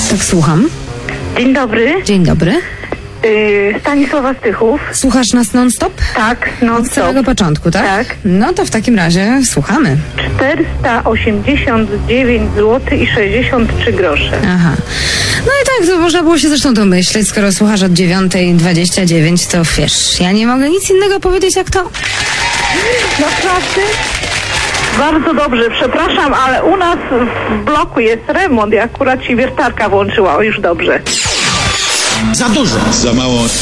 Tak, słucham. Dzień dobry. Dzień dobry. Stanisława Stychów. Słuchasz nas non-stop? Tak, Od samego początku, tak? Tak. No to w takim razie słuchamy. 489 zł i 63 grosze. Aha. No i tak, to można było się zresztą domyśleć, skoro słuchasz od 9:29, to wiesz, ja nie mogę nic innego powiedzieć jak to. Naprawdę? Bardzo dobrze, przepraszam, ale u nas w bloku jest remont i akurat się wiertarka włączyła, już dobrze. Za dużo. Za mało.